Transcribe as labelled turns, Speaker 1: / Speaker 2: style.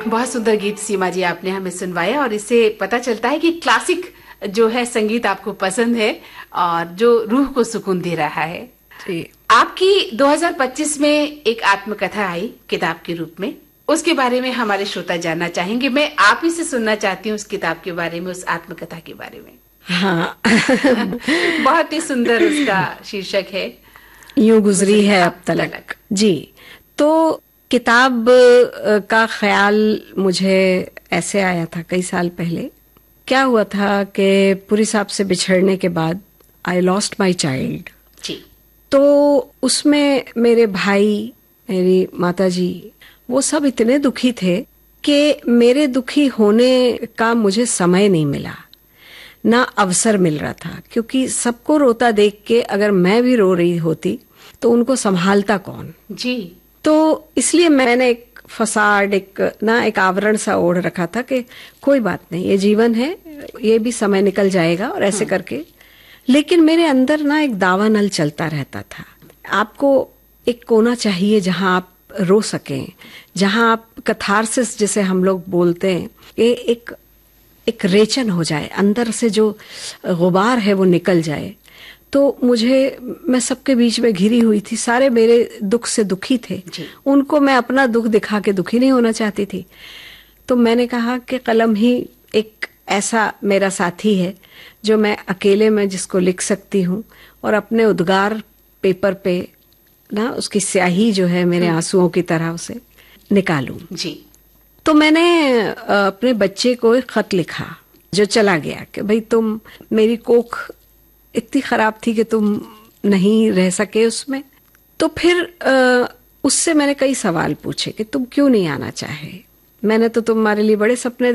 Speaker 1: बहुत सुंदर गीत सीमा जी आपने हमें सुनवाया और इससे पता चलता है कि क्लासिक जो है संगीत आपको पसंद है और जो रूह को सुकून दे रहा है।
Speaker 2: जी।
Speaker 1: आपकी 2025 में एक आत्मकथा आई किताब के रूप में, उसके बारे में हमारे श्रोता जानना चाहेंगे। मैं आप ही से सुनना चाहती हूँ उस किताब के बारे में, उस आत्मकथा के बारे में।
Speaker 2: हाँ।
Speaker 1: बहुत ही सुंदर उसका शीर्षक है,
Speaker 2: यूं गुजरी है अब तलक। जी। तो किताब का ख्याल मुझे ऐसे आया था कई साल पहले। क्या हुआ था कि पुरी साहब से बिछड़ने के बाद आई लॉस्ट माई चाइल्ड
Speaker 1: जी।
Speaker 2: तो उसमें मेरे भाई, मेरी माताजी, वो सब इतने दुखी थे कि मेरे दुखी होने का मुझे समय नहीं मिला, ना अवसर मिल रहा था, क्योंकि सबको रोता देख के अगर मैं भी रो रही होती तो उनको संभालता कौन।
Speaker 1: जी।
Speaker 2: तो इसलिए मैंने एक फसाड, एक आवरण सा ओढ़ रखा था कि कोई बात नहीं, ये जीवन है, ये भी समय निकल जाएगा और ऐसे करके। लेकिन मेरे अंदर ना एक दावानल चलता रहता था। आपको एक कोना चाहिए जहां आप रो सकें, जहां आप कथारसिस जिसे हम लोग बोलते हैं, ये एक रेचन हो जाए, अंदर से जो गुबार है वो निकल जाए। तो मैं सबके बीच में घिरी हुई थी, सारे मेरे दुख से दुखी थे, उनको मैं अपना दुख दिखा के दुखी नहीं होना चाहती थी। तो मैंने कहा कि कलम ही एक ऐसा मेरा साथी है जो मैं अकेले में जिसको लिख सकती हूँ और अपने उद्गार पेपर पे ना उसकी स्याही जो है मेरे आंसुओं की तरह उसे निकालूं।
Speaker 1: जी।
Speaker 2: तो मैंने अपने बच्चे को एक खत लिखा जो चला गया कि भाई तुम, मेरी कोख इतनी खराब थी कि तुम नहीं रह सके उसमें। तो फिर उससे मैंने कई सवाल पूछे कि तुम क्यों नहीं आना चाहे, मैंने तो तुम्हारे लिए बड़े सपने